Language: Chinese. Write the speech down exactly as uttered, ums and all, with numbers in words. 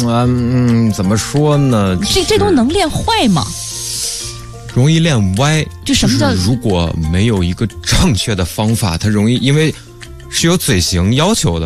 嗯，怎么说呢？ 这这都能练坏吗？ 容易练歪。 就什么叫？ 就是如果没有一个正确的方法，它容易因为是有嘴型要求的。